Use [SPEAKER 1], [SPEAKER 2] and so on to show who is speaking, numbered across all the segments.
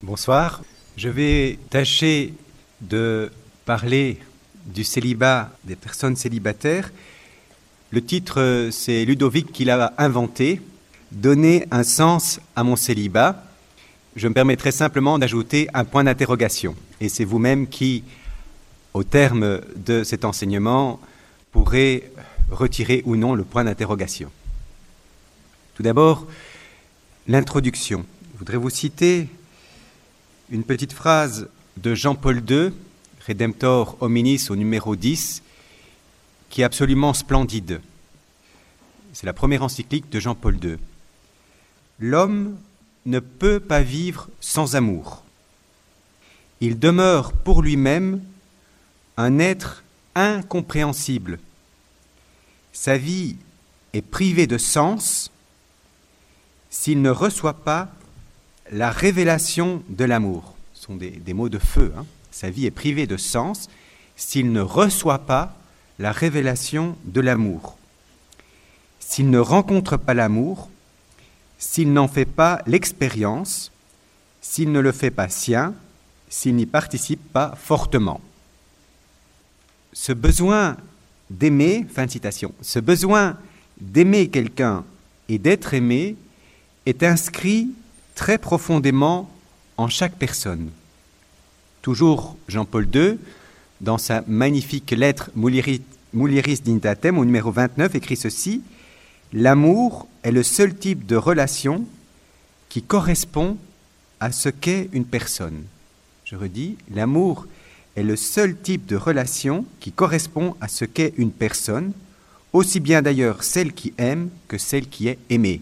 [SPEAKER 1] Bonsoir. Je vais tâcher de parler du célibat, des personnes célibataires. Le titre, c'est Ludovic qui l'a inventé, « Donner un sens à mon célibat ». Je me permettrai simplement d'ajouter un point d'interrogation. Et c'est vous-même qui, au terme de cet enseignement, pourrez retirer ou non le point d'interrogation. Tout d'abord, l'introduction. Je voudrais vous citer une petite phrase de Jean-Paul II, Redemptor Hominis au numéro 10, qui est absolument splendide. C'est la première encyclique de Jean-Paul II. L'homme ne peut pas vivre sans amour. Il demeure pour lui-même un être incompréhensible. Sa vie est privée de sens s'il ne reçoit pas la révélation de l'amour. Ce sont des mots de feu. Sa vie est privée de sens s'il ne reçoit pas la révélation de l'amour. S'il ne rencontre pas l'amour, s'il n'en fait pas l'expérience, s'il ne le fait pas sien, s'il n'y participe pas fortement. Ce besoin d'aimer, fin de citation, ce besoin d'aimer quelqu'un et d'être aimé est inscrit très profondément en chaque personne. Toujours Jean-Paul II, dans sa magnifique lettre Mulieris Dignitatem, au numéro 29, écrit ceci: « L'amour est le seul type de relation qui correspond à ce qu'est une personne. » Je redis, l'amour est le seul type de relation qui correspond à ce qu'est une personne, aussi bien d'ailleurs celle qui aime que celle qui est aimée.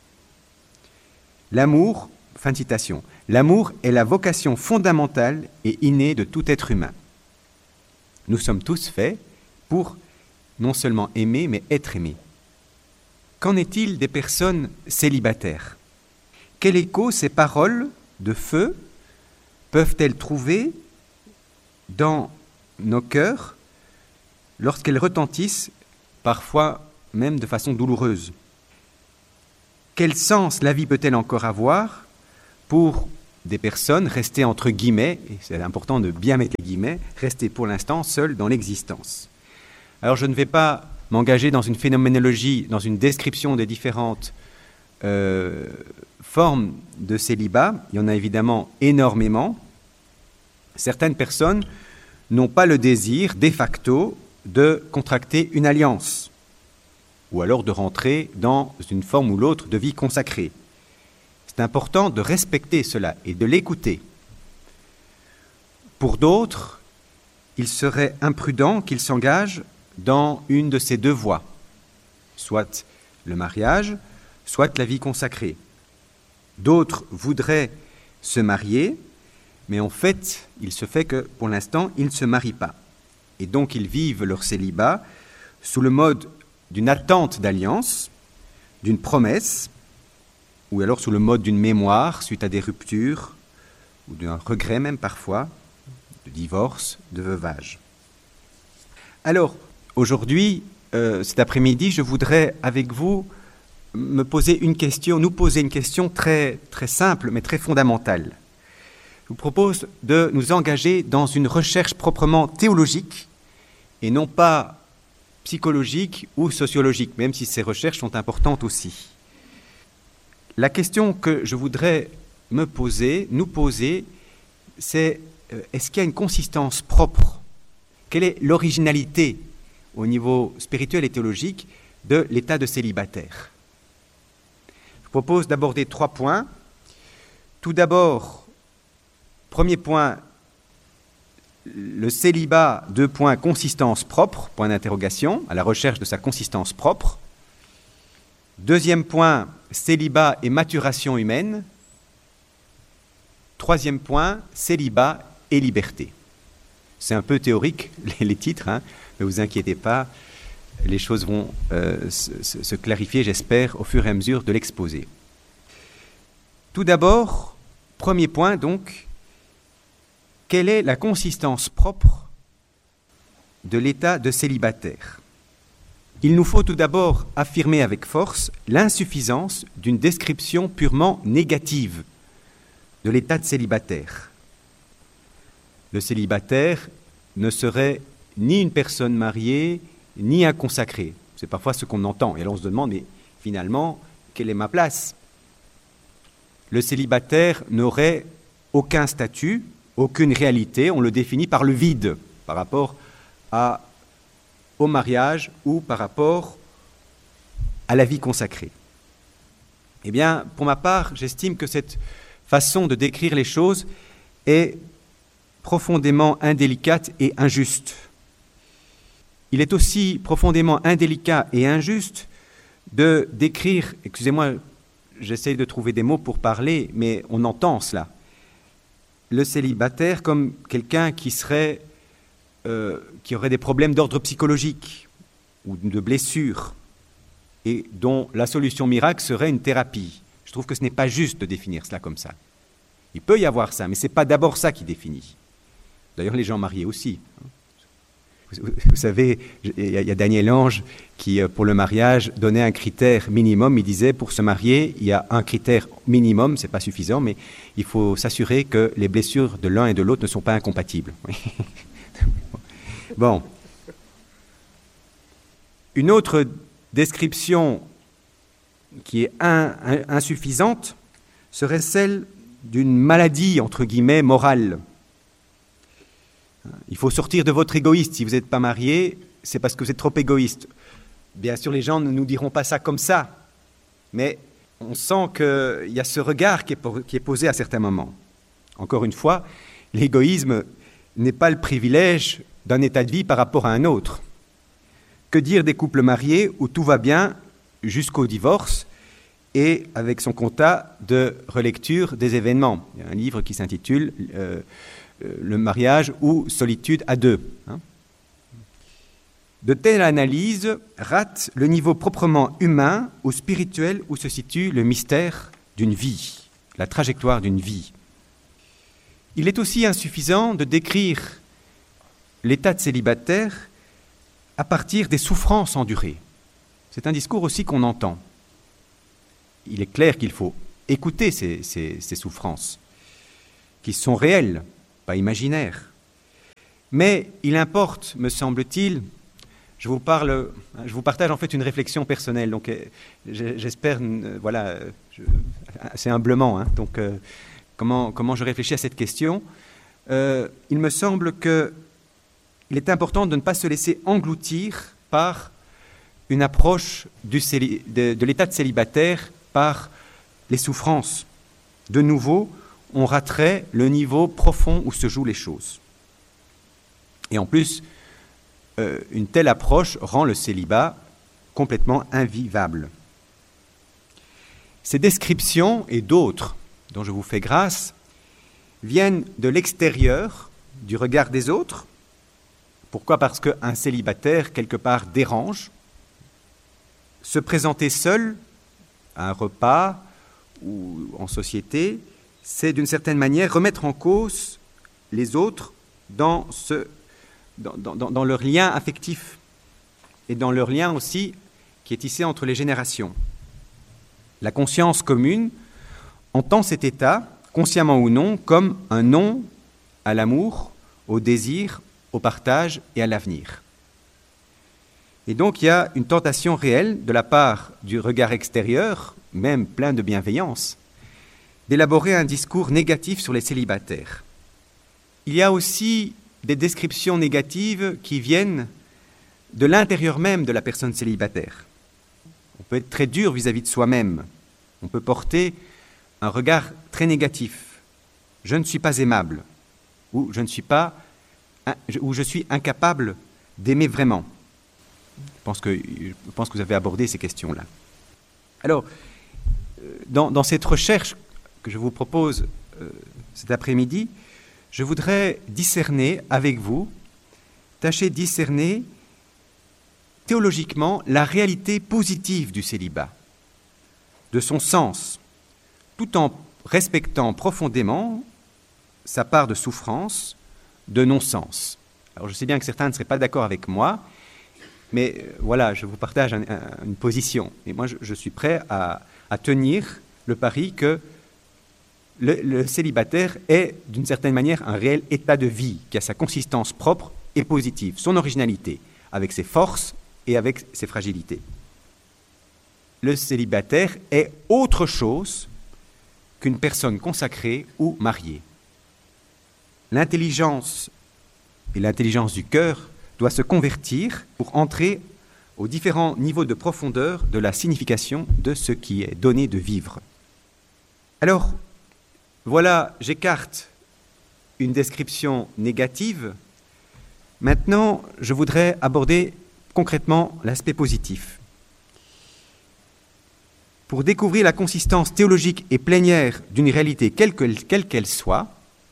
[SPEAKER 1] L'amour, fin de citation, l'amour est la vocation fondamentale et innée de tout être humain. Nous sommes tous faits pour non seulement aimer, mais être aimés. Qu'en est-il des personnes célibataires ? Quel écho ces paroles de feu peuvent-elles trouver dans nos cœurs lorsqu'elles retentissent, parfois même de façon douloureuse ? Quel sens la vie peut-elle encore avoir pour des personnes restées entre guillemets, et c'est important de bien mettre les guillemets, restées pour l'instant seules dans l'existence ? Alors je ne vais pas m'engager dans une phénoménologie, dans une description des différentes formes de célibat. Il y en a évidemment énormément. Certaines personnes n'ont pas le désir, de facto, de contracter une alliance, ou alors de rentrer dans une forme ou l'autre de vie consacrée. C'est important de respecter cela et de l'écouter. Pour d'autres, il serait imprudent qu'ils s'engagent dans une de ces deux voies, soit le mariage, soit la vie consacrée. D'autres voudraient se marier, mais en fait, il se fait que, pour l'instant, ils ne se marient pas. Et donc, ils vivent leur célibat sous le mode d'une attente d'alliance, d'une promesse, ou alors sous le mode d'une mémoire suite à des ruptures, ou d'un regret même parfois, de divorce, de veuvage. Alors, aujourd'hui, cet après-midi, je voudrais avec vous nous poser une question très, très simple, mais très fondamentale. Je vous propose de nous engager dans une recherche proprement théologique et non pas psychologique ou sociologique, même si ces recherches sont importantes aussi. La question que je voudrais nous poser, c'est est-ce qu'il y a une consistance propre ? Quelle est l'originalité au niveau spirituel et théologique de l'état de célibataire ? Je propose d'aborder 3 points. Tout d'abord, premier point, le célibat, 2 points, consistance propre, point d'interrogation, à la recherche de sa consistance propre. Deuxième point, célibat et maturation humaine. Troisième point, célibat et liberté. C'est un peu théorique, les titres, ne vous inquiétez pas, les choses vont se clarifier, j'espère, au fur et à mesure de l'exposé. Tout d'abord, premier point donc, quelle est la consistance propre de l'état de célibataire ? Il nous faut tout d'abord affirmer avec force l'insuffisance d'une description purement négative de l'état de célibataire. Le célibataire ne serait ni une personne mariée, ni un consacré. C'est parfois ce qu'on entend. Et là, on se demande, mais finalement, quelle est ma place ? Le célibataire n'aurait aucun statut, aucune réalité. On le définit par le vide, par rapport au mariage ou par rapport à la vie consacrée. Eh bien, pour ma part, j'estime que cette façon de décrire les choses est profondément indélicate et injuste. Il est aussi profondément indélicat et injuste de décrire, excusez-moi, j'essaye de trouver des mots pour parler, mais on entend cela, le célibataire comme quelqu'un qui aurait des problèmes d'ordre psychologique ou de blessures et dont la solution miracle serait une thérapie. Je trouve que ce n'est pas juste de définir cela comme ça. Il peut y avoir ça, mais ce n'est pas d'abord ça qui définit. D'ailleurs, les gens mariés aussi. Vous savez, il y a Daniel Ange qui, pour le mariage, donnait un critère minimum. Il disait, pour se marier, il y a un critère minimum, ce n'est pas suffisant, mais il faut s'assurer que les blessures de l'un et de l'autre ne sont pas incompatibles. Bon. Une autre description qui est insuffisante serait celle d'une maladie, entre guillemets, morale. Il faut sortir de votre égoïste. Si vous n'êtes pas marié, c'est parce que vous êtes trop égoïste. Bien sûr, les gens ne nous diront pas ça comme ça, mais on sent qu'il y a ce regard qui est posé à certains moments. Encore une fois, l'égoïsme n'est pas le privilège d'un état de vie par rapport à un autre. Que dire des couples mariés où tout va bien jusqu'au divorce et avec son quota de relecture des événements. Il y a un livre qui s'intitule Le mariage ou solitude à deux. De telles analyses ratent le niveau proprement humain ou spirituel où se situe le mystère d'une vie, la trajectoire d'une vie. Il est aussi insuffisant de décrire l'état de célibataire à partir des souffrances endurées. C'est un discours aussi qu'on entend. Il est clair qu'il faut écouter ces souffrances, qui sont réelles, pas imaginaires. Mais il importe, me semble-t-il, je vous partage en fait une réflexion personnelle, donc j'espère, assez humblement, donc comment je réfléchis à cette question. Il me semble qu'il est important de ne pas se laisser engloutir par une approche de l'état de célibataire par les souffrances. De nouveau, on raterait le niveau profond où se jouent les choses. Et en plus, une telle approche rend le célibat complètement invivable. Ces descriptions et d'autres dont je vous fais grâce viennent de l'extérieur, du regard des autres. Pourquoi ? Parce qu'un célibataire, quelque part, dérange. Se présenter seul à un repas ou en société, c'est d'une certaine manière remettre en cause les autres dans leur lien affectif et dans leur lien aussi qui est tissé entre les générations. La conscience commune entend cet état, consciemment ou non, comme un non à l'amour, au désir, au partage et à l'avenir. Et donc il y a une tentation réelle de la part du regard extérieur, même plein de bienveillance, d'élaborer un discours négatif sur les célibataires. Il y a aussi des descriptions négatives qui viennent de l'intérieur même de la personne célibataire. On peut être très dur vis-à-vis de soi-même. On peut porter un regard très négatif. Je ne suis pas aimable, ou je suis incapable d'aimer vraiment. Je pense que vous avez abordé ces questions-là. Alors, dans cette recherche que je vous propose cet après-midi, je voudrais discerner avec vous, tâcher de discerner théologiquement la réalité positive du célibat, de son sens, tout en respectant profondément sa part de souffrance, de non-sens. Alors je sais bien que certains ne seraient pas d'accord avec moi, mais voilà, je vous partage une position. Et moi, je suis prêt à tenir le pari que le célibataire est d'une certaine manière un réel état de vie qui a sa consistance propre et positive, son originalité, avec ses forces et avec ses fragilités. Le célibataire est autre chose qu'une personne consacrée ou mariée. L'intelligence et l'intelligence du cœur doit se convertir pour entrer aux différents niveaux de profondeur de la signification de ce qui est donné de vivre. Alors, voilà, j'écarte une description négative. Maintenant, je voudrais aborder concrètement l'aspect positif. Pour découvrir la consistance théologique et plénière d'une réalité quelle qu'elle soit,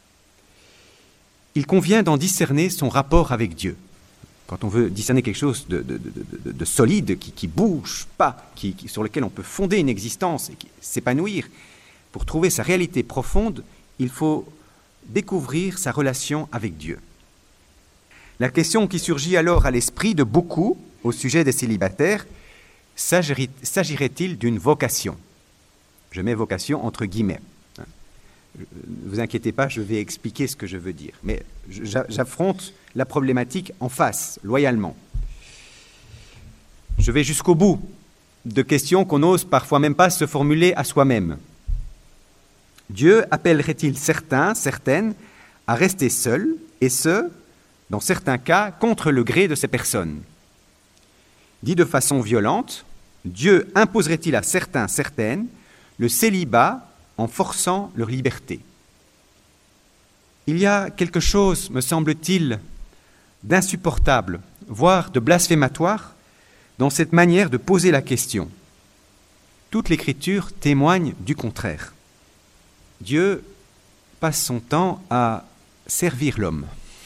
[SPEAKER 1] il convient d'en discerner son rapport avec Dieu. Quand on veut discerner quelque chose de solide, qui ne bouge pas, sur lequel on peut fonder une existence et s'épanouir, pour trouver sa réalité profonde, il faut découvrir sa relation avec Dieu. La question qui surgit alors à l'esprit de beaucoup au sujet des célibataires, s'agirait-il d'une vocation ? Je mets vocation entre guillemets. Ne vous inquiétez pas, je vais expliquer ce que je veux dire. Mais j'affronte la problématique en face, loyalement. Je vais jusqu'au bout de questions qu'on n'ose parfois même pas se formuler à soi-même. Dieu appellerait-il certains, certaines, à rester seuls, et ce, dans certains cas, contre le gré de ces personnes ? Dit de façon violente, Dieu imposerait-il à certains, certaines, le célibat en forçant leur liberté ? Il y a quelque chose, me semble-t-il, d'insupportable, voire de blasphématoire, dans cette manière de poser la question. Toute l'Écriture témoigne du contraire. Dieu passe son temps à servir l'homme.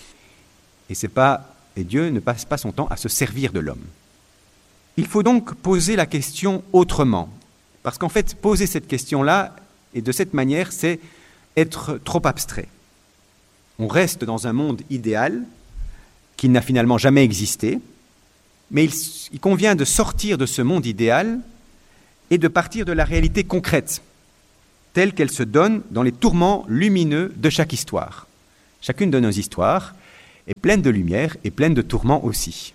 [SPEAKER 1] Et Dieu ne passe pas son temps à se servir de l'homme. Il faut donc poser la question autrement. Parce qu'en fait, poser cette question-là, et de cette manière, c'est être trop abstrait. On reste dans un monde idéal qui n'a finalement jamais existé, mais il convient de sortir de ce monde idéal et de partir de la réalité concrète, telle qu'elle se donne dans les tourments lumineux de chaque histoire. Chacune de nos histoires est pleine de lumière et pleine de tourments aussi.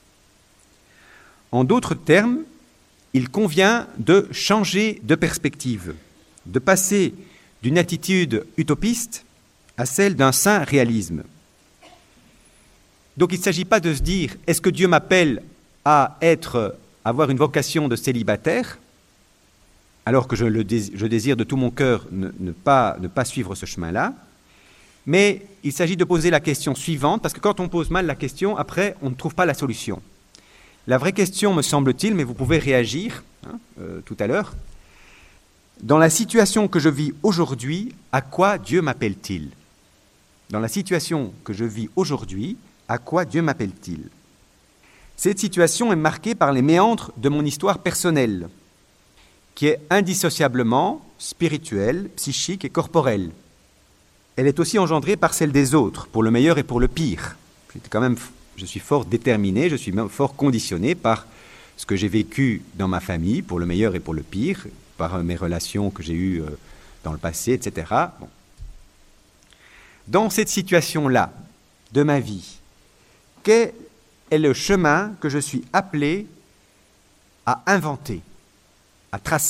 [SPEAKER 1] En d'autres termes, il convient de changer de perspective, de passer d'une attitude utopiste à celle d'un saint réalisme. Donc il ne s'agit pas de se dire « est-ce que Dieu m'appelle à avoir une vocation de célibataire ?» alors que je désire de tout mon cœur ne pas suivre ce chemin-là. Mais il s'agit de poser la question suivante, parce que quand on pose mal la question, après, on ne trouve pas la solution. La vraie question, me semble-t-il, mais vous pouvez réagir tout à l'heure, dans la situation que je vis aujourd'hui, à quoi Dieu m'appelle-t-il ? Dans la situation que je vis aujourd'hui, à quoi Dieu m'appelle-t-il ? Cette situation est marquée par les méandres de mon histoire personnelle, qui est indissociablement spirituelle, psychique et corporelle. Elle est aussi engendrée par celle des autres, pour le meilleur et pour le pire. Je suis fort déterminé, je suis même fort conditionné par ce que j'ai vécu dans ma famille, pour le meilleur et pour le pire, par mes relations que j'ai eues dans le passé, etc. Bon. Dans cette situation-là de ma vie, quel est le chemin que je suis appelé à inventer, à tracer ?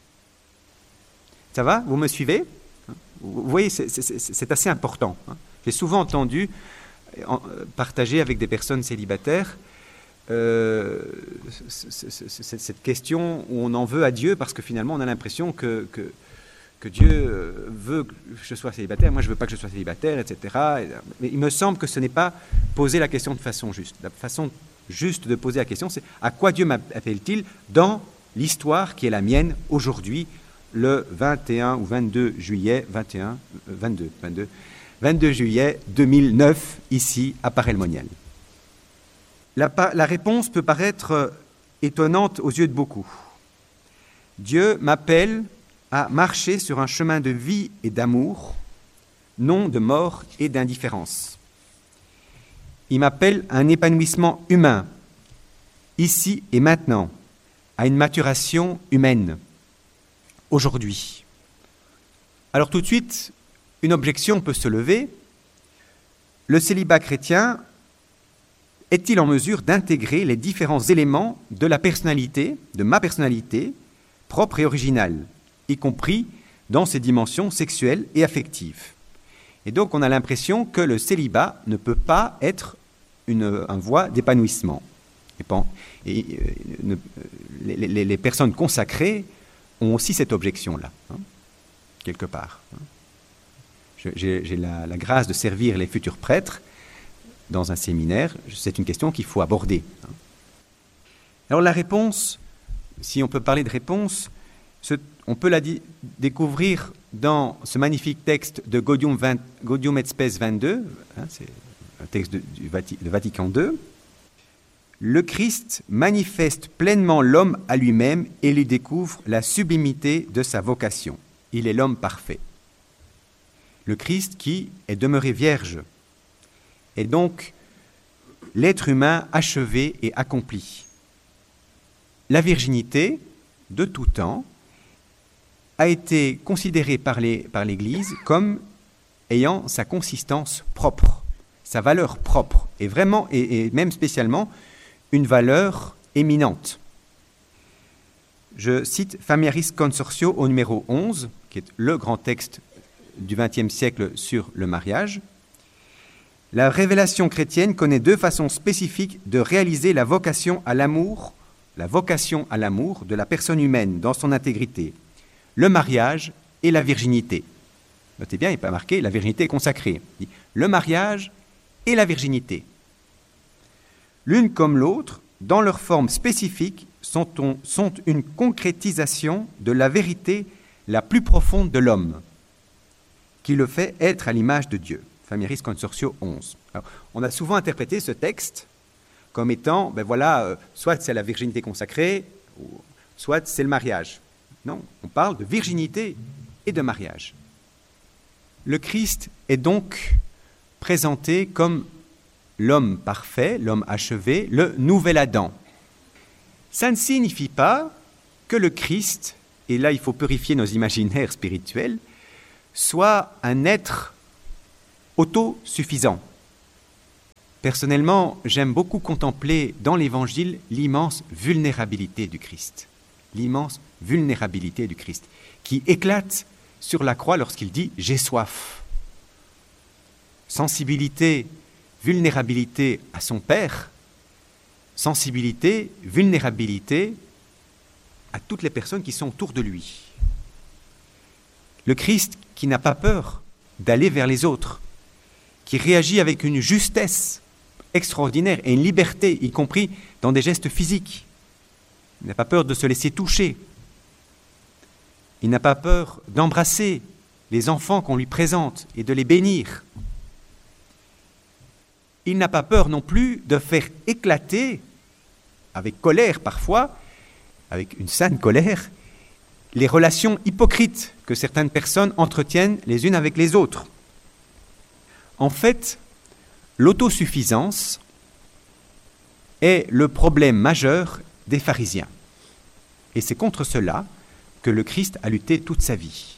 [SPEAKER 1] Ça va ? Vous me suivez ? Vous voyez, c'est assez important. J'ai souvent entendu partager avec des personnes célibataires cette question où on en veut à Dieu parce que finalement on a l'impression que Dieu veut que je sois célibataire, moi je ne veux pas que je sois célibataire, etc. Mais il me semble que ce n'est pas poser la question de façon juste. La façon juste de poser la question, c'est à quoi Dieu m'appelle-t-il dans l'histoire qui est la mienne aujourd'hui, le 21 ou 22 juillet, 22 juillet 2009, ici à Paray-le-Monial. La réponse peut paraître étonnante aux yeux de beaucoup. Dieu m'appelle à marcher sur un chemin de vie et d'amour, non de mort et d'indifférence. Il m'appelle à un épanouissement humain, ici et maintenant, à une maturation humaine, aujourd'hui. Alors tout de suite, une objection peut se lever. Le célibat chrétien est-il en mesure d'intégrer les différents éléments de la personnalité, de ma personnalité, propre et originale, y compris dans ses dimensions sexuelles et affectives? Et donc on a l'impression que le célibat ne peut pas être un voie d'épanouissement. Les personnes consacrées ont aussi cette objection-là, quelque part. J'ai la grâce de servir les futurs prêtres dans un séminaire. C'est une question qu'il faut aborder. Alors la réponse, si on peut parler de réponse, on peut la découvrir dans ce magnifique texte de Gaudium et Spes 22, c'est un texte de Vatican II. Le Christ manifeste pleinement l'homme à lui-même et lui découvre la sublimité de sa vocation. Il est l'homme parfait. Le Christ qui est demeuré vierge est donc l'être humain achevé et accompli. La virginité, de tout temps, a été considérée par l'Église comme ayant sa consistance propre, sa valeur propre, et vraiment, et même spécialement, une valeur éminente. Je cite Familiaris Consortio au numéro 11, qui est le grand texte du XXe siècle sur le mariage. La révélation chrétienne connaît deux façons spécifiques de réaliser la vocation à l'amour de la personne humaine dans son intégrité, le mariage et la virginité. Notez bien, il n'est pas marqué la virginité consacrée. Il dit le mariage et la virginité. L'une comme l'autre, dans leur forme spécifique, sont une concrétisation de la vérité la plus profonde de l'homme, qui le fait être à l'image de Dieu. Familiaris Consortio 11. Alors, on a souvent interprété ce texte comme étant, soit c'est la virginité consacrée, soit c'est le mariage. Non, on parle de virginité et de mariage. Le Christ est donc présenté comme l'homme parfait, l'homme achevé, le nouvel Adam. Ça ne signifie pas que le Christ, et là il faut purifier nos imaginaires spirituels, soit un être autosuffisant. Personnellement, j'aime beaucoup contempler dans l'Évangile l'immense vulnérabilité du Christ. L'immense vulnérabilité du Christ, qui éclate sur la croix lorsqu'il dit « j'ai soif ». Sensibilité, vulnérabilité à son Père, sensibilité, vulnérabilité à toutes les personnes qui sont autour de lui. Le Christ qui n'a pas peur d'aller vers les autres, qui réagit avec une justesse extraordinaire et une liberté, y compris dans des gestes physiques. Il n'a pas peur de se laisser toucher. Il n'a pas peur d'embrasser les enfants qu'on lui présente et de les bénir. Il n'a pas peur non plus de faire éclater, avec colère parfois, avec une saine colère, les relations hypocrites que certaines personnes entretiennent les unes avec les autres. En fait, l'autosuffisance est le problème majeur des pharisiens. Et c'est contre cela que le Christ a lutté toute sa vie.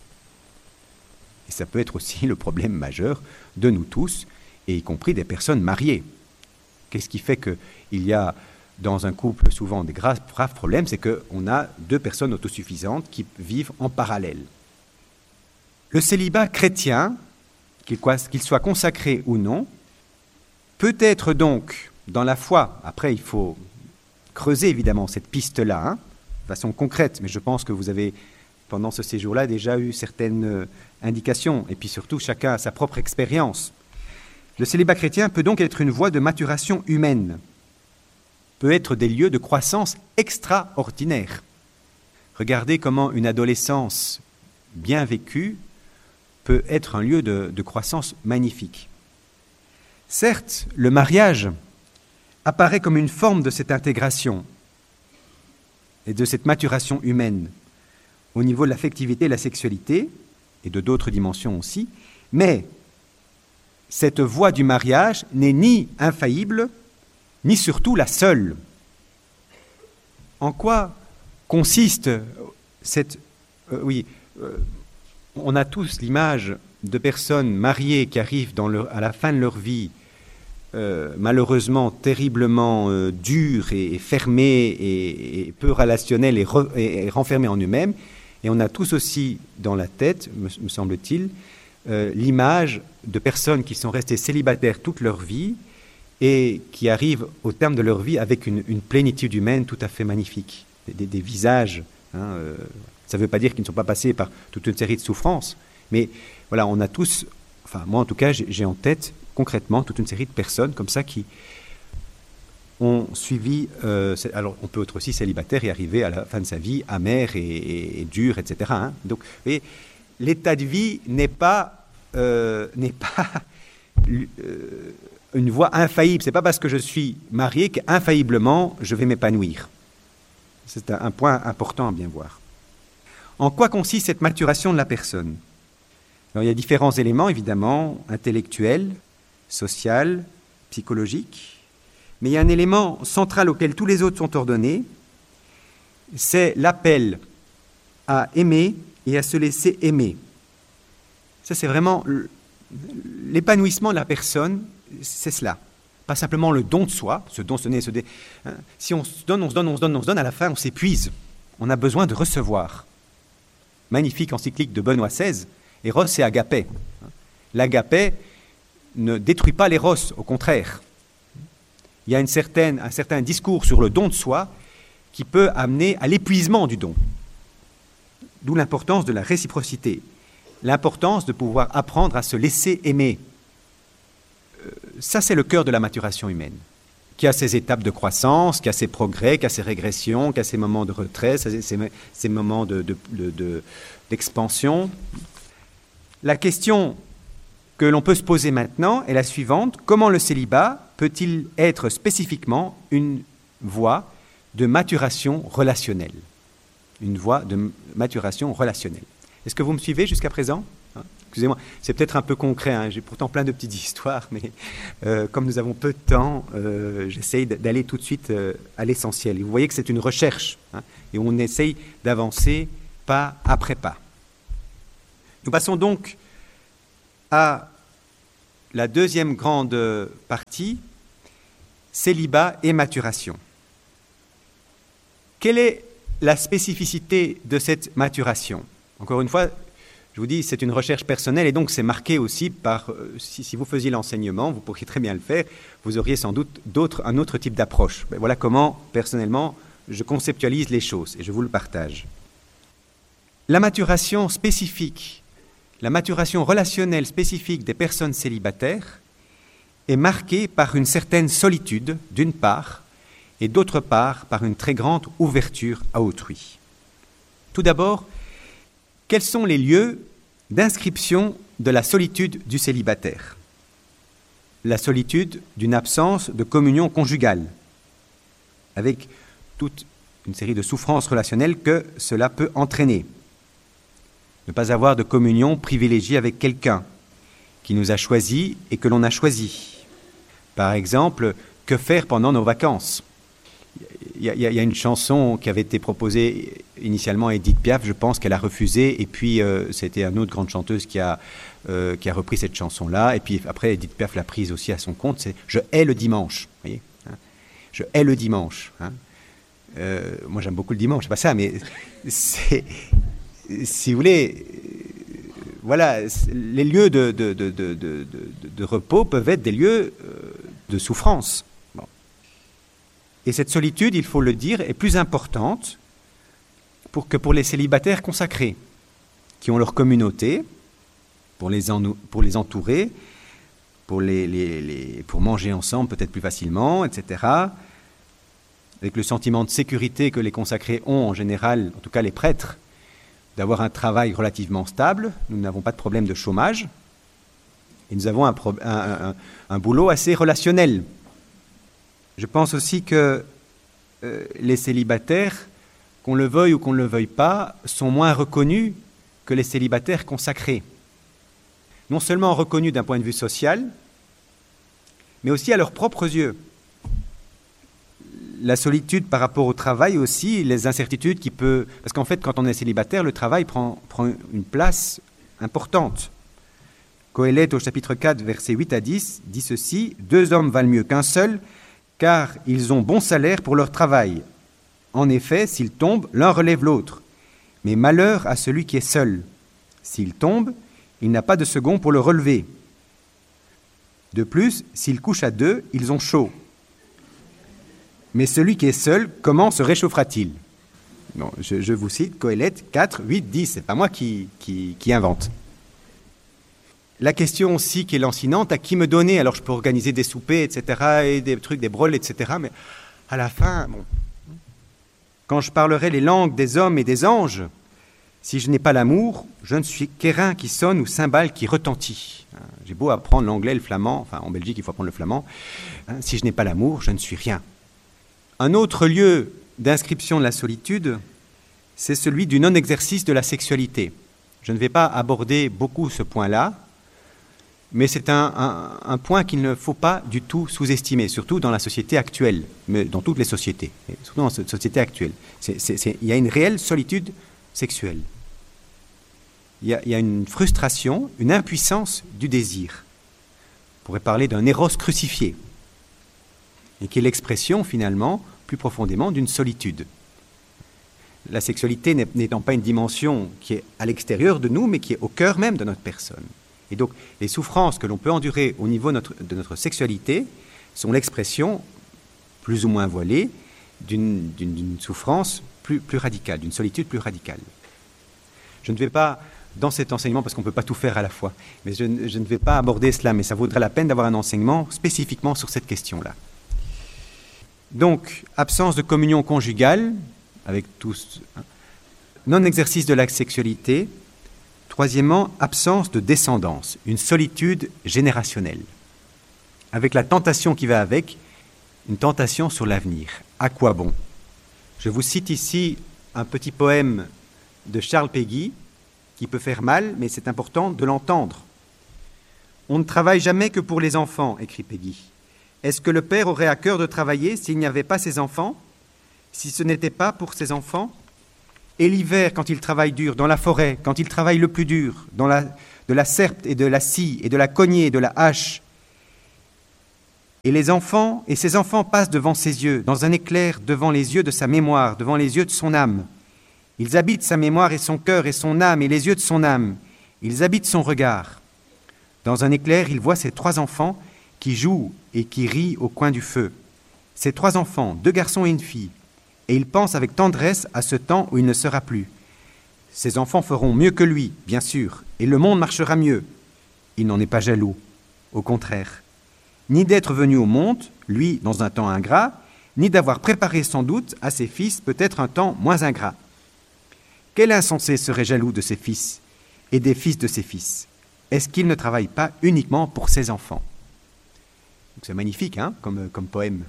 [SPEAKER 1] Et ça peut être aussi le problème majeur de nous tous, et y compris des personnes mariées. Qu'est-ce qui fait qu'il y a dans un couple souvent des graves problèmes? C'est qu'on a deux personnes autosuffisantes qui vivent en parallèle. Le célibat chrétien, qu'il soit consacré ou non, peut être donc dans la foi. Après, il faut creuser évidemment cette piste-là, de façon concrète, mais je pense que vous avez, pendant ce séjour-là, déjà eu certaines indications, et puis surtout, chacun a sa propre expérience. Le célibat chrétien peut donc être une voie de maturation humaine, peut être des lieux de croissance extraordinaires. Regardez comment une adolescence bien vécue peut être un lieu de croissance magnifique. Certes, le mariage apparaît comme une forme de cette intégration et de cette maturation humaine au niveau de l'affectivité et de la sexualité, et de d'autres dimensions aussi, mais cette voie du mariage n'est ni infaillible, ni surtout la seule. En quoi consiste cette... On a tous l'image de personnes mariées qui arrivent à la fin de leur vie, malheureusement terriblement dures et fermées et peu relationnelles et renfermées en eux-mêmes. Et on a tous aussi dans la tête, me semble-t-il, l'image de personnes qui sont restées célibataires toute leur vie et qui arrivent au terme de leur vie avec une plénitude humaine tout à fait magnifique. Des visages. Ça ne veut pas dire qu'ils ne sont pas passés par toute une série de souffrances, mais voilà, on a tous, enfin moi en tout cas, j'ai en tête concrètement toute une série de personnes comme ça qui ont suivi, alors on peut être aussi célibataire et arriver à la fin de sa vie amer et dur, etc. Donc, vous voyez, l'état de vie n'est pas une voie infaillible. C'est pas parce que je suis marié qu'infailliblement je vais m'épanouir. C'est un point important à bien voir. En quoi consiste cette maturation de la personne ? Alors, il y a différents éléments, évidemment, intellectuels, sociaux, psychologiques, mais il y a un élément central auquel tous les autres sont ordonnés, c'est l'appel à aimer et à se laisser aimer. Ça, c'est vraiment l'épanouissement de la personne, c'est cela. Pas simplement le don de soi, se donner. Si on se donne, à la fin, on s'épuise. On a besoin de recevoir. Magnifique encyclique de Benoît XVI, Eros et Agapé. L'agapé ne détruit pas l'éros, au contraire. Il y a un certain discours sur le don de soi qui peut amener à l'épuisement du don. D'où l'importance de la réciprocité, l'importance de pouvoir apprendre à se laisser aimer. Ça, c'est le cœur de la maturation humaine, qui a ses étapes de croissance, qui a ses progrès, qui a ses régressions, qui a ses moments de retrait, ses moments d'expansion. La question que l'on peut se poser maintenant est la suivante. Comment le célibat peut-il être spécifiquement une voie de maturation relationnelle ? Une voie de maturation relationnelle. Est-ce que vous me suivez jusqu'à présent ? Excusez-moi, c'est peut-être un peu concret, j'ai pourtant plein de petites histoires, mais comme nous avons peu de temps, j'essaye d'aller tout de suite à l'essentiel. Et vous voyez que c'est une recherche, et on essaye d'avancer pas après pas. Nous passons donc à la deuxième grande partie, célibat et maturation. Quelle est la spécificité de cette maturation ? Encore une fois, je vous dis, c'est une recherche personnelle et donc c'est marqué aussi par, si vous faisiez l'enseignement, vous pourriez très bien le faire, vous auriez sans doute un autre type d'approche. Ben voilà comment, personnellement, je conceptualise les choses et je vous le partage. La maturation spécifique, la maturation relationnelle spécifique des personnes célibataires est marquée par une certaine solitude, d'une part, et d'autre part, par une très grande ouverture à autrui. Tout d'abord, quels sont les lieux d'inscription de la solitude du célibataire ? La solitude d'une absence de communion conjugale, avec toute une série de souffrances relationnelles que cela peut entraîner. Ne pas avoir de communion privilégiée avec quelqu'un qui nous a choisis et que l'on a choisi. Par exemple, que faire pendant nos vacances ? Il y a une chanson qui avait été proposée initialement à Edith Piaf, je pense qu'elle a refusé, et puis c'était une autre grande chanteuse qui a repris cette chanson-là, et puis après Edith Piaf l'a prise aussi à son compte, c'est « Je hais le dimanche ». Vous voyez, je hais le dimanche. Moi j'aime beaucoup le dimanche, c'est pas ça, mais c'est, si vous voulez, voilà, les lieux de repos peuvent être des lieux de souffrance. Et cette solitude, il faut le dire, est plus importante que pour les célibataires consacrés, qui ont leur communauté, pour les entourer, pour manger ensemble peut-être plus facilement, etc. Avec le sentiment de sécurité que les consacrés ont en général, en tout cas les prêtres, d'avoir un travail relativement stable. Nous n'avons pas de problème de chômage. Et nous avons un boulot assez relationnel. Je pense aussi que les célibataires, qu'on le veuille ou qu'on ne le veuille pas, sont moins reconnus que les célibataires consacrés. Non seulement reconnus d'un point de vue social, mais aussi à leurs propres yeux. La solitude par rapport au travail aussi, les incertitudes qui peut... Parce qu'en fait, quand on est célibataire, le travail prend une place importante. Qoéleth au chapitre 4, versets 8 à 10, dit ceci, « 2 hommes valent mieux qu'un seul, car ils ont bon salaire pour leur travail. En effet, s'ils tombent, l'un relève l'autre. Mais malheur à celui qui est seul. S'il tombe, il n'a pas de second pour le relever. De plus, s'ils couchent à 2, ils ont chaud. Mais celui qui est seul, comment se réchauffera-t-il » Bon, je vous cite Qoéleth 4, 8, 10, c'est pas moi qui invente. La question aussi qui est lancinante, à qui me donner? Alors je peux organiser des soupers, etc., et des trucs, des broles, etc., mais à la fin, bon, quand je parlerai les langues des hommes et des anges, si je n'ai pas l'amour, je ne suis qu'airain qui sonne ou cymbale qui retentit. J'ai beau apprendre l'anglais, le flamand, enfin en Belgique il faut apprendre le flamand, si je n'ai pas l'amour, je ne suis rien. Un autre lieu d'inscription de la solitude, c'est celui du non-exercice de la sexualité. Je ne vais pas aborder beaucoup ce point-là, mais c'est un point qu'il ne faut pas du tout sous-estimer, surtout dans la société actuelle, mais dans toutes les sociétés, surtout dans cette société actuelle. Il y a une réelle solitude sexuelle. Il y a une frustration, une impuissance du désir. On pourrait parler d'un éros crucifié, et qui est l'expression, finalement, plus profondément, d'une solitude. La sexualité n'étant pas une dimension qui est à l'extérieur de nous, mais qui est au cœur même de notre personne. Et donc, les souffrances que l'on peut endurer au niveau de notre sexualité sont l'expression, plus ou moins voilée, d'une souffrance plus radicale, d'une solitude plus radicale. Je ne vais pas, dans cet enseignement, parce qu'on ne peut pas tout faire à la fois, mais je ne vais pas aborder cela, mais ça vaudrait la peine d'avoir un enseignement spécifiquement sur cette question-là. Donc, absence de communion conjugale, avec tous, non-exercice de la sexualité. Troisièmement, absence de descendance, une solitude générationnelle. Avec la tentation qui va avec, une tentation sur l'avenir. À quoi bon? Je vous cite ici un petit poème de Charles Péguy, qui peut faire mal, mais c'est important de l'entendre. « On ne travaille jamais que pour les enfants, écrit Péguy. Est-ce que le père aurait à cœur de travailler s'il n'y avait pas ses enfants? Si ce n'était pas pour ses enfants? Et l'hiver, quand il travaille dur, dans la forêt, quand il travaille le plus dur, de la serpe et de la scie, et de la cognée et de la hache, et les enfants, et ses enfants passent devant ses yeux, dans un éclair devant les yeux de sa mémoire, devant les yeux de son âme. Ils habitent sa mémoire et son cœur et son âme et les yeux de son âme. Ils habitent son regard. Dans un éclair, il voit ses 3 enfants qui jouent et qui rient au coin du feu. Ces 3 enfants, 2 garçons et une fille. Et il pense avec tendresse à ce temps où il ne sera plus. Ses enfants feront mieux que lui, bien sûr, et le monde marchera mieux. Il n'en est pas jaloux, au contraire. Ni d'être venu au monde, lui, dans un temps ingrat, ni d'avoir préparé sans doute à ses fils peut-être un temps moins ingrat. Quel insensé serait jaloux de ses fils et des fils de ses fils? Est-ce qu'il ne travaille pas uniquement pour ses enfants? Donc c'est magnifique comme poème.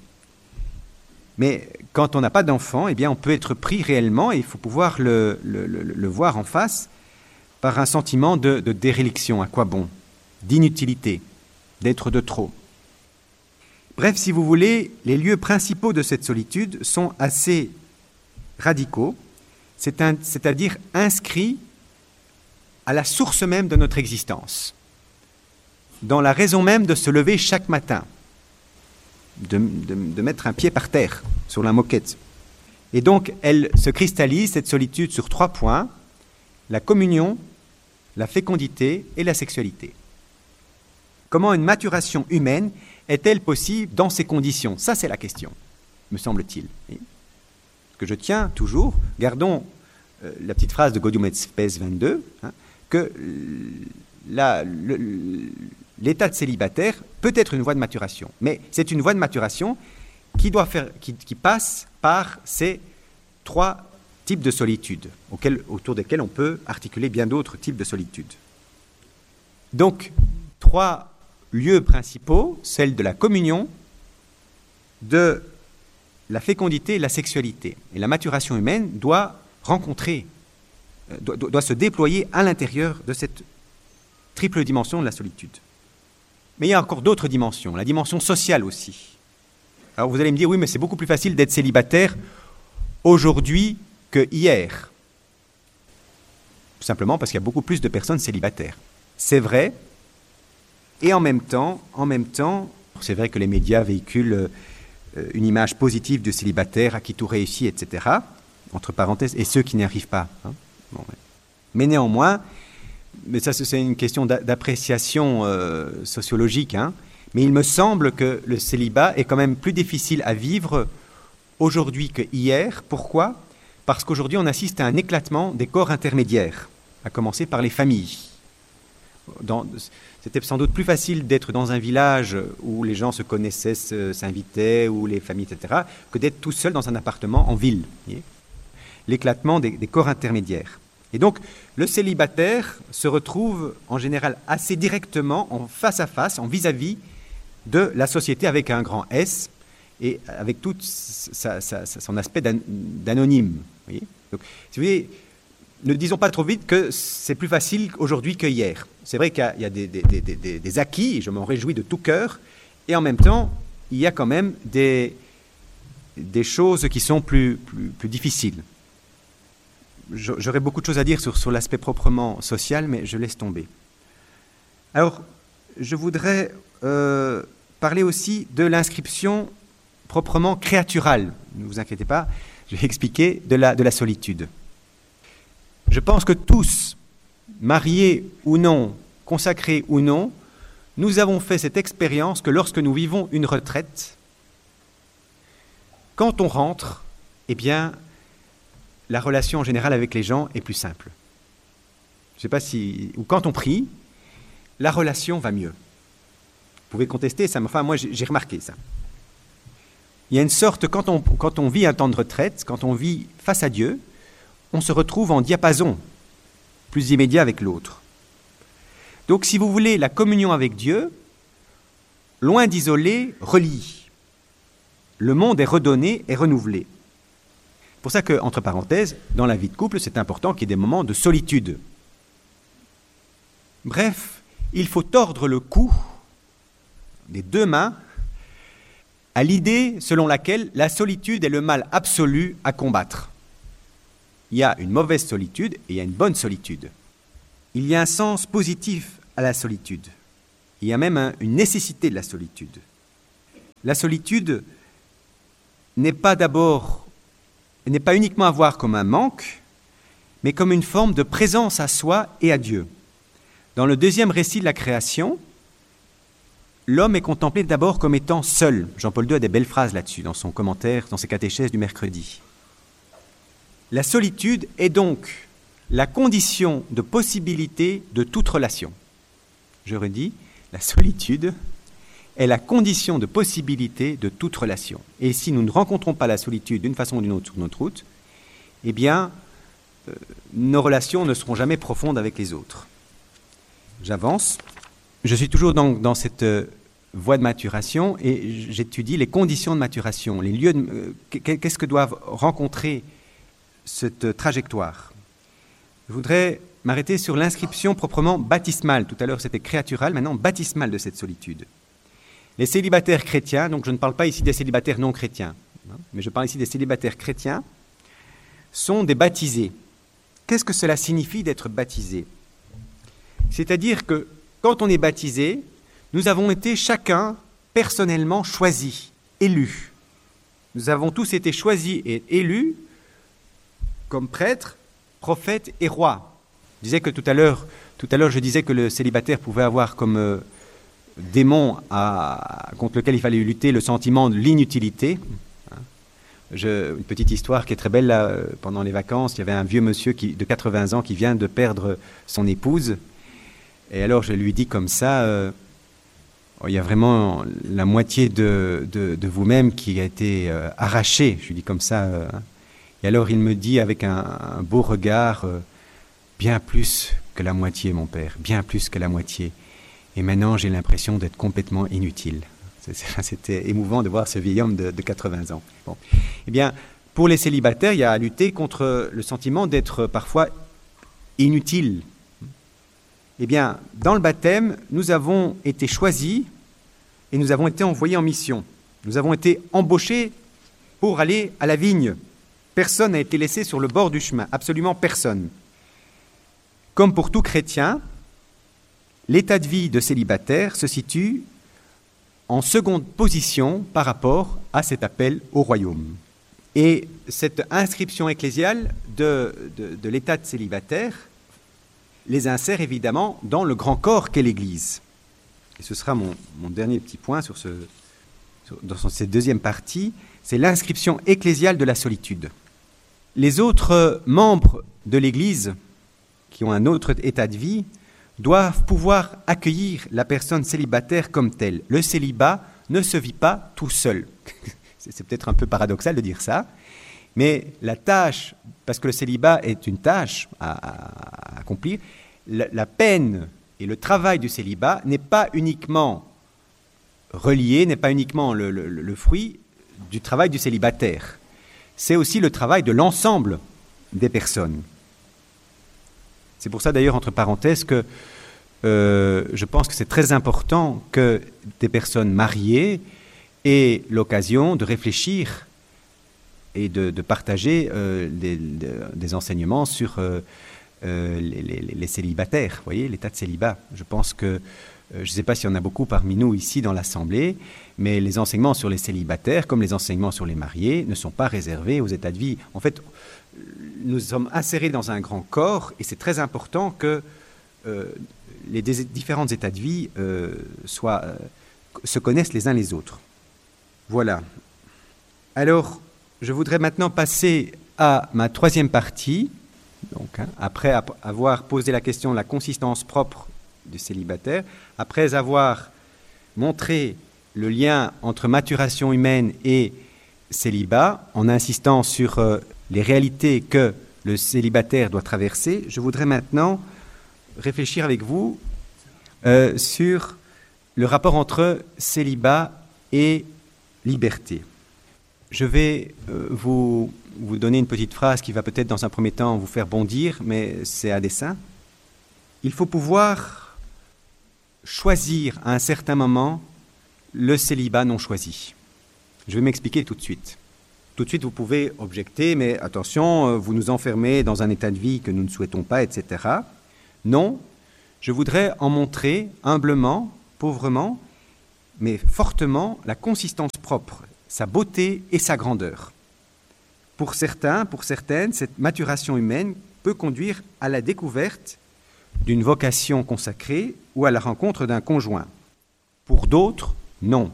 [SPEAKER 1] Mais quand on n'a pas d'enfant, eh bien on peut être pris réellement, et il faut pouvoir le voir en face, par un sentiment de déréliction. À quoi bon? D'inutilité, d'être de trop. Bref, si vous voulez, les lieux principaux de cette solitude sont assez radicaux, c'est-à-dire inscrits à la source même de notre existence, dans la raison même de se lever chaque matin, de mettre un pied par terre sur la moquette. Et donc, elle se cristallise, cette solitude, sur 3 points, la communion, la fécondité et la sexualité. Comment une maturation humaine est-elle possible dans ces conditions? Ça, c'est la question, me semble-t-il. Que je tiens toujours, gardons la petite phrase de Gaudium et Spes 22, que l'état de célibataire peut être une voie de maturation, mais c'est une voie de maturation qui passe par ces 3 types de solitude, autour desquels on peut articuler bien d'autres types de solitude. Donc, 3 lieux principaux, celle de la communion, de la fécondité et la sexualité. Et la maturation humaine doit se déployer à l'intérieur de cette triple dimension de la solitude. Mais il y a encore d'autres dimensions, la dimension sociale aussi. Alors vous allez me dire, oui, mais c'est beaucoup plus facile d'être célibataire aujourd'hui que hier. simplement parce qu'il y a beaucoup plus de personnes célibataires. C'est vrai, et en même temps, c'est vrai que les médias véhiculent une image positive du célibataire à qui tout réussit, etc., entre parenthèses, et ceux qui n'y arrivent pas. Hein. Bon, ouais. Mais néanmoins, mais ça c'est une question d'appréciation sociologique, hein, mais il me semble que le célibat est quand même plus difficile à vivre aujourd'hui que hier. Pourquoi ? Parce qu'aujourd'hui on assiste à un éclatement des corps intermédiaires, à commencer par les familles. C'était sans doute plus facile d'être dans un village où les gens se connaissaient, s'invitaient, où les familles, etc., que d'être tout seul dans un appartement en ville. L'éclatement des corps intermédiaires. Et donc, le célibataire se retrouve en général assez directement en face à face, en vis-à-vis de la société avec un grand S et avec tout son aspect d'anonyme. Donc, si vous voulez, ne disons pas trop vite que c'est plus facile aujourd'hui que hier. C'est vrai qu'il y a des acquis, et je m'en réjouis de tout cœur, et en même temps, il y a quand même des choses qui sont plus difficiles. J'aurais beaucoup de choses à dire sur l'aspect proprement social, mais je laisse tomber. Alors, je voudrais parler aussi de l'inscription proprement créaturale. Ne vous inquiétez pas, je vais expliquer de la solitude. Je pense que tous, mariés ou non, consacrés ou non, nous avons fait cette expérience que lorsque nous vivons une retraite, quand on rentre, eh bien, la relation en général avec les gens est plus simple. Je ne sais pas si... Ou quand on prie, la relation va mieux. Vous pouvez contester ça, mais enfin, moi, j'ai remarqué ça. Il y a une sorte, quand on vit un temps de retraite, quand on vit face à Dieu, on se retrouve en diapason, plus immédiat avec l'autre. Donc, si vous voulez, la communion avec Dieu, loin d'isoler, relie. Le monde est redonné et renouvelé. C'est pour ça que, entre parenthèses, dans la vie de couple, c'est important qu'il y ait des moments de solitude. Bref, il faut tordre le cou des deux mains à l'idée selon laquelle la solitude est le mal absolu à combattre. Il y a une mauvaise solitude et il y a une bonne solitude. Il y a un sens positif à la solitude. Il y a même une nécessité de la solitude. La solitude n'est pas uniquement à voir comme un manque, mais comme une forme de présence à soi et à Dieu. Dans le deuxième récit de la création, l'homme est contemplé d'abord comme étant seul. Jean-Paul II a des belles phrases là-dessus, dans son commentaire, dans ses catéchèses du mercredi. La solitude est donc la condition de possibilité de toute relation. Je redis, la solitude est la condition de possibilité de toute relation. Et si nous ne rencontrons pas la solitude d'une façon ou d'une autre sur notre route, eh bien, nos relations ne seront jamais profondes avec les autres. J'avance. Je suis toujours dans cette voie de maturation et j'étudie les conditions de maturation, les lieux qu'est-ce que doivent rencontrer cette trajectoire. Je voudrais m'arrêter sur l'inscription proprement baptismale. Tout à l'heure, c'était créatural, maintenant baptismale de cette solitude. Les célibataires chrétiens, donc je ne parle pas ici des célibataires non chrétiens, mais je parle ici des célibataires chrétiens, sont des baptisés. Qu'est-ce que cela signifie d'être baptisé ? C'est-à-dire que quand on est baptisé, nous avons été chacun personnellement choisis, élus. Nous avons tous été choisis et élus comme prêtres, prophètes et rois. Je disais que tout à l'heure, je disais que le célibataire pouvait avoir comme démon contre lequel il fallait lutter le sentiment de l'inutilité. Une petite histoire qui est très belle, là, pendant les vacances, il y avait un vieux monsieur de 80 ans qui vient de perdre son épouse. Et alors je lui dis comme ça, il y a vraiment la moitié de vous-même qui a été arrachée. Je lui dis comme ça. Et alors il me dit avec un beau regard, bien plus que la moitié, mon père, bien plus que la moitié. Et maintenant j'ai l'impression d'être complètement inutile. C'était émouvant de voir ce vieil homme de 80 ans. Bon. Eh bien, pour les célibataires, il y a à lutter contre le sentiment d'être parfois inutile. Eh bien, dans le baptême, nous avons été choisis et nous avons été envoyés en mission. Nous avons été embauchés pour aller à la vigne. Personne n'a été laissé sur le bord du chemin, absolument personne. Comme pour tout chrétien, l'état de vie de célibataire se situe en seconde position par rapport à cet appel au royaume. Et cette inscription ecclésiale de l'état de célibataire les insère évidemment dans le grand corps qu'est l'Église. Et ce sera mon dernier petit point dans cette deuxième partie, c'est l'inscription ecclésiale de la solitude. Les autres membres de l'Église, qui ont un autre état de vie, doivent pouvoir accueillir la personne célibataire comme telle. Le célibat ne se vit pas tout seul. C'est peut-être un peu paradoxal de dire ça, mais la tâche, parce que le célibat est une tâche à accomplir, la peine et le travail du célibat n'est pas uniquement relié, n'est pas uniquement le fruit du travail du célibataire. C'est aussi le travail de l'ensemble des personnes. C'est pour ça d'ailleurs, entre parenthèses, que je pense que c'est très important que des personnes mariées aient l'occasion de réfléchir et de partager des enseignements sur les célibataires, vous voyez, l'état de célibat. Je pense que, je ne sais pas s'il y en a beaucoup parmi nous ici dans l'Assemblée, mais les enseignements sur les célibataires, comme les enseignements sur les mariés, ne sont pas réservés aux états de vie. En fait, nous sommes insérés dans un grand corps et c'est très important que les différents états de vie se connaissent les uns les autres. Voilà. Alors, je voudrais maintenant passer à ma troisième partie. Donc, après avoir posé la question de la consistance propre du célibataire, après avoir montré le lien entre maturation humaine et célibat, en insistant sur les réalités que le célibataire doit traverser, je voudrais maintenant réfléchir avec vous sur le rapport entre célibat et liberté. Je vais vous donner une petite phrase qui va peut-être dans un premier temps vous faire bondir, mais c'est à dessein. Il faut pouvoir choisir à un certain moment le célibat non choisi. Je vais m'expliquer tout de suite. Tout de suite, vous pouvez objecter, mais attention, vous nous enfermez dans un état de vie que nous ne souhaitons pas, etc. Non, je voudrais en montrer humblement, pauvrement, mais fortement la consistance propre, sa beauté et sa grandeur. Pour certains, pour certaines, cette maturation humaine peut conduire à la découverte d'une vocation consacrée ou à la rencontre d'un conjoint. Pour d'autres, non.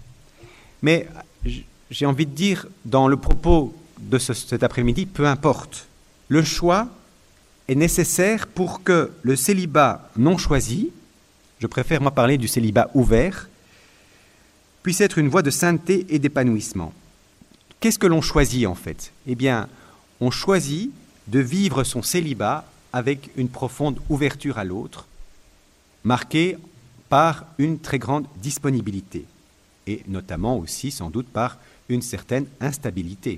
[SPEAKER 1] Mais j'ai envie de dire, dans le propos de cet après-midi, peu importe. Le choix est nécessaire pour que le célibat non choisi, je préfère moi parler du célibat ouvert, puisse être une voie de sainteté et d'épanouissement. Qu'est-ce que l'on choisit en fait ? Eh bien, on choisit de vivre son célibat avec une profonde ouverture à l'autre, marquée par une très grande disponibilité, et notamment aussi sans doute par une certaine instabilité.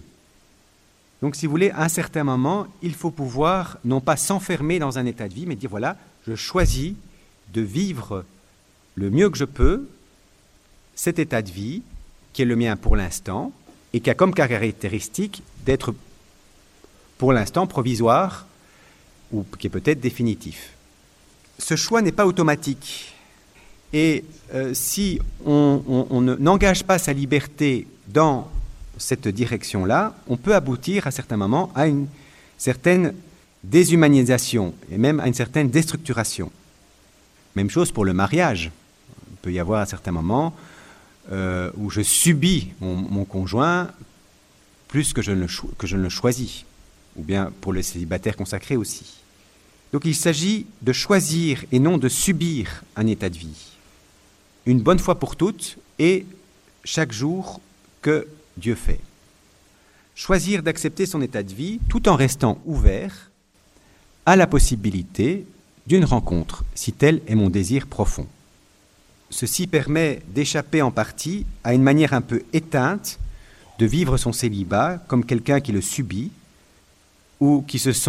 [SPEAKER 1] Donc si vous voulez, à un certain moment, il faut pouvoir non pas s'enfermer dans un état de vie, mais dire voilà, je choisis de vivre le mieux que je peux cet état de vie qui est le mien pour l'instant et qui a comme caractéristique d'être pour l'instant provisoire ou qui est peut-être définitif. Ce choix n'est pas automatique et si on n'engage pas sa liberté dans cette direction-là, on peut aboutir à certains moments à une certaine déshumanisation et même à une certaine déstructuration. Même chose pour le mariage. Il peut y avoir à certains moments où je subis mon conjoint plus que je ne le choisis, ou bien pour le célibataire consacré aussi. Donc il s'agit de choisir et non de subir un état de vie. Une bonne fois pour toutes et chaque jour que Dieu fait. Choisir d'accepter son état de vie tout en restant ouvert à la possibilité d'une rencontre, si tel est mon désir profond. Ceci permet d'échapper en partie à une manière un peu éteinte de vivre son célibat comme quelqu'un qui le subit ou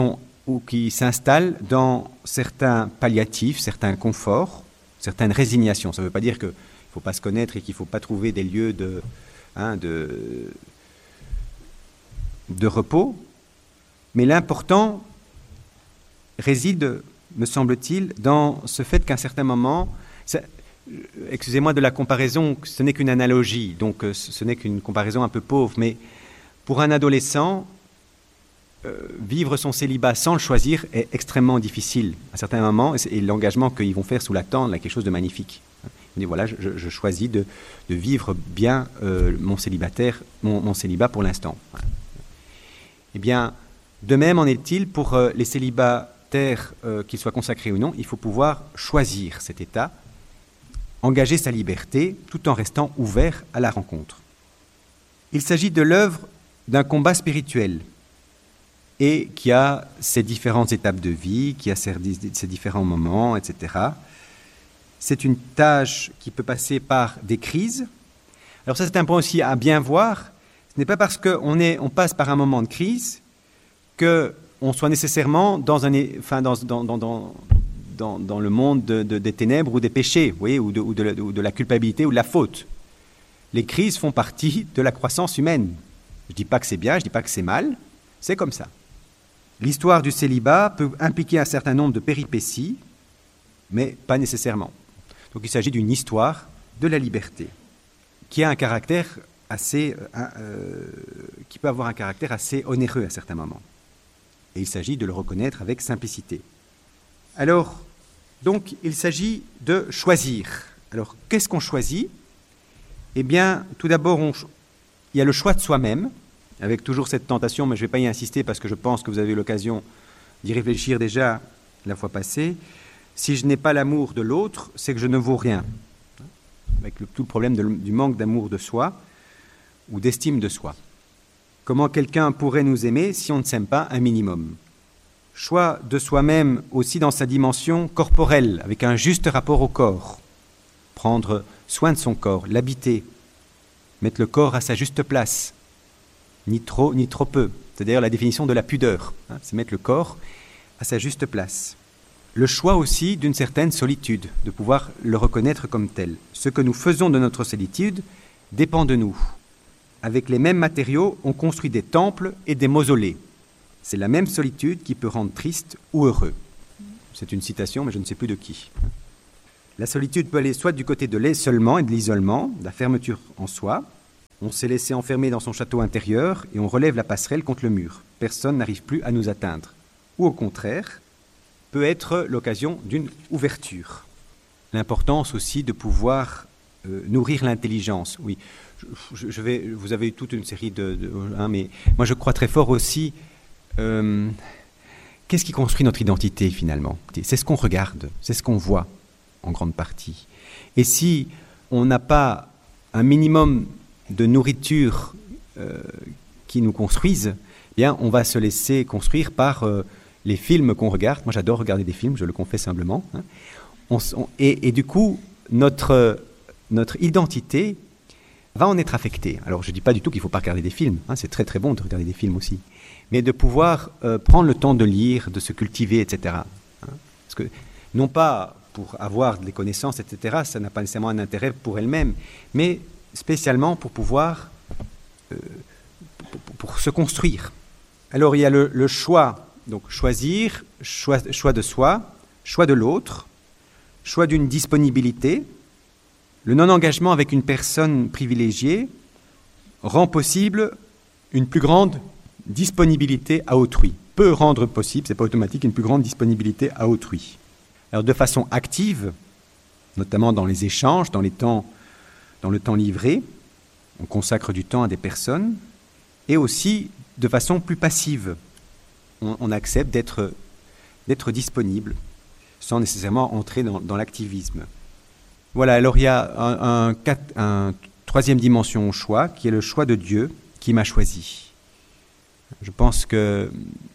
[SPEAKER 1] qui s'installe dans certains palliatifs, certains conforts, certaines résignations. Ça ne veut pas dire qu'il ne faut pas se connaître et qu'il ne faut pas trouver des lieux de repos, mais l'important réside me semble-t-il, dans ce fait qu'à un certain moment, excusez-moi de la comparaison, ce n'est qu'une analogie, donc ce n'est qu'une comparaison un peu pauvre, mais pour un adolescent, vivre son célibat sans le choisir est extrêmement difficile à certains moments, et l'engagement qu'ils vont faire sous la tente là, quelque chose de magnifique. On dit voilà, je choisis de vivre bien mon célibat pour l'instant. Eh bien, de même en est-il pour les célibataires, qu'ils soient consacrés ou non, il faut pouvoir choisir cet état, engager sa liberté tout en restant ouvert à la rencontre. Il s'agit de l'œuvre d'un combat spirituel et qui a ses différentes étapes de vie, qui a ses différents moments, etc. C'est une tâche qui peut passer par des crises. Alors ça, c'est un point aussi à bien voir. Ce n'est pas parce qu'on passe par un moment de crise qu'on soit nécessairement dans le monde des ténèbres ou des péchés, vous voyez, ou de la culpabilité ou de la faute. Les crises font partie de la croissance humaine. Je ne dis pas que c'est bien, je ne dis pas que c'est mal, c'est comme ça. L'histoire du célibat peut impliquer un certain nombre de péripéties, mais pas nécessairement. Donc il s'agit d'une histoire de la liberté, qui a un caractère qui peut avoir un caractère assez onéreux à certains moments. Et il s'agit de le reconnaître avec simplicité. Alors, donc, il s'agit de choisir. Alors, qu'est-ce qu'on choisit ? Eh bien, tout d'abord, il y a le choix de soi-même, avec toujours cette tentation, mais je ne vais pas y insister parce que je pense que vous avez eu l'occasion d'y réfléchir déjà la fois passée. Si je n'ai pas l'amour de l'autre, c'est que je ne vaux rien. Avec tout le problème du manque d'amour de soi ou d'estime de soi. Comment quelqu'un pourrait nous aimer si on ne s'aime pas un minimum ? Choix de soi-même aussi dans sa dimension corporelle, avec un juste rapport au corps. Prendre soin de son corps, l'habiter, mettre le corps à sa juste place, ni trop peu. C'est d'ailleurs la définition de la pudeur, c'est mettre le corps à sa juste place. Le choix aussi d'une certaine solitude, de pouvoir le reconnaître comme tel. Ce que nous faisons de notre solitude dépend de nous. Avec les mêmes matériaux, on construit des temples et des mausolées. C'est la même solitude qui peut rendre triste ou heureux. C'est une citation, mais je ne sais plus de qui. La solitude peut aller soit du côté de l'isolement et de l'isolement, de la fermeture en soi. On s'est laissé enfermer dans son château intérieur et on relève la passerelle contre le mur. Personne n'arrive plus à nous atteindre. Ou au contraire, peut être l'occasion d'une ouverture. L'importance aussi de pouvoir nourrir l'intelligence. Oui, vous avez eu toute une série mais moi je crois très fort aussi. Qu'est-ce qui construit notre identité finalement ? C'est ce qu'on regarde, c'est ce qu'on voit en grande partie. Et si on n'a pas un minimum de nourriture qui nous construise, eh bien on va se laisser construire par les films qu'on regarde. Moi j'adore regarder des films, je le confesse humblement. Et du coup, notre identité va en être affectée. Alors je ne dis pas du tout qu'il ne faut pas regarder des films, c'est très très bon de regarder des films aussi, mais de pouvoir prendre le temps de lire, de se cultiver, etc. Parce que, non pas pour avoir des connaissances, etc., ça n'a pas nécessairement un intérêt pour elle-même, mais spécialement pour pouvoir pour se construire. Alors il y a le choix, donc choisir, choix de soi, choix de l'autre, choix d'une disponibilité. Le non-engagement avec une personne privilégiée rend possible une plus grande disponibilité à autrui. Peut rendre possible, c'est pas automatique, une plus grande disponibilité à autrui. Alors de façon active, notamment dans les échanges, dans le temps livré, on consacre du temps à des personnes, et aussi de façon plus passive. On accepte d'être disponible, sans nécessairement entrer dans l'activisme. Voilà, alors il y a un troisième dimension au choix, qui est le choix de Dieu qui m'a choisi. Je pense que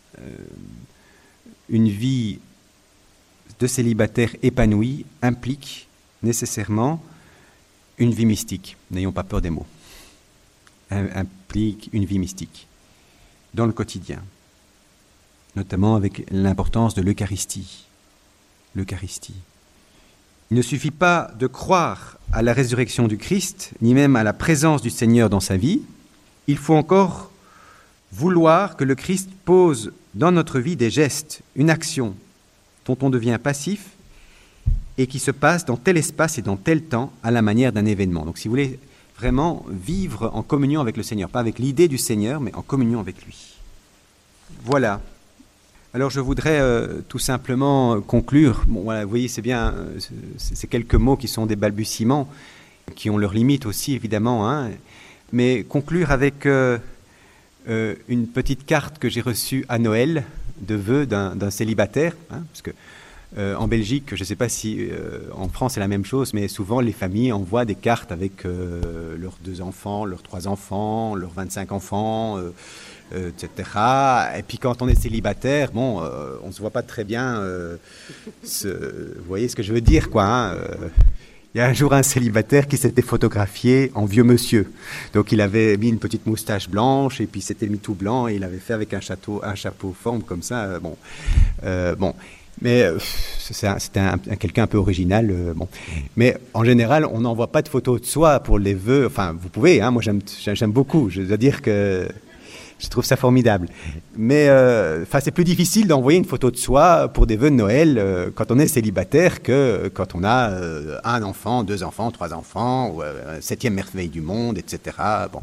[SPEAKER 1] une vie de célibataire épanoui implique nécessairement une vie mystique. N'ayons pas peur des mots. Implique une vie mystique dans le quotidien, notamment avec l'importance de l'Eucharistie. L'Eucharistie. Il ne suffit pas de croire à la résurrection du Christ, ni même à la présence du Seigneur dans sa vie. Il faut encore vouloir que le Christ pose dans notre vie des gestes, une action, dont on devient passif et qui se passe dans tel espace et dans tel temps à la manière d'un événement. Donc si vous voulez vraiment vivre en communion avec le Seigneur, pas avec l'idée du Seigneur, mais en communion avec lui. Voilà. Alors je voudrais tout simplement conclure. Bon, voilà, vous voyez, c'est bien, c'est quelques mots qui sont des balbutiements, qui ont leurs limites aussi, évidemment, hein, mais conclure avec une petite carte que j'ai reçue à Noël de vœux d'un célibataire, hein, parce que en Belgique, je ne sais pas si en France c'est la même chose, mais souvent les familles envoient des cartes avec leurs 2 enfants, leurs 3 enfants, leurs 25 enfants, etc. Et puis quand on est célibataire, bon, on ne se voit pas très bien. Vous voyez ce que je veux dire, quoi, hein, il y a un jour un célibataire qui s'était photographié en vieux monsieur. Donc il avait mis une petite moustache blanche et puis s'était mis tout blanc et il avait fait avec un chapeau forme comme ça. Bon. Mais c'était quelqu'un un peu original. Bon. Mais en général, on n'envoie pas de photos de soi pour les vœux. Enfin, vous pouvez, hein, moi j'aime beaucoup. Je dois dire que je trouve ça formidable. Mais c'est plus difficile d'envoyer une photo de soi pour des vœux de Noël quand on est célibataire que quand on a un enfant, 2 enfants, 3 enfants, ou 7e merveille du monde, etc. Bon.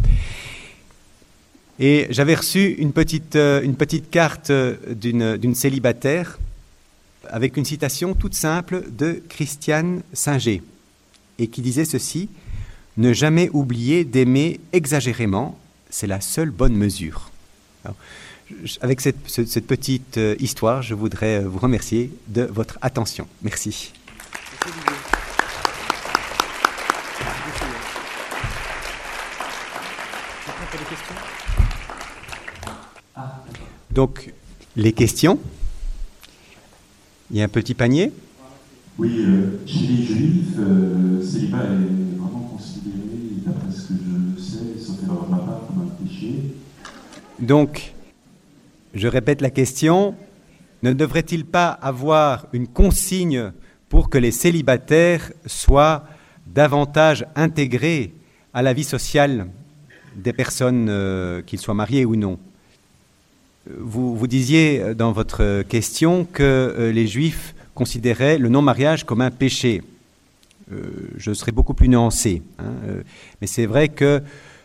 [SPEAKER 1] Et j'avais reçu une petite carte d'une célibataire avec une citation toute simple de Christiane Singer, et qui disait ceci: « Ne jamais oublier d'aimer exagérément, c'est la seule bonne mesure. » Alors, avec cette petite histoire, je voudrais vous remercier de votre attention. Merci. Donc, les questions. Il y a un petit panier.
[SPEAKER 2] Oui, chez les Juifs, célibat est vraiment considéré, d'après ce que je sais, sauf erreur de ma part, comme un péché.
[SPEAKER 1] Donc, je répète la question. Ne devrait-il pas avoir une consigne pour que les célibataires soient davantage intégrés à la vie sociale des personnes, qu'ils soient mariées ou non ? Vous disiez dans votre question que les Juifs considéraient le non-mariage comme un péché. Je serais beaucoup plus nuancé, hein, mais c'est vrai que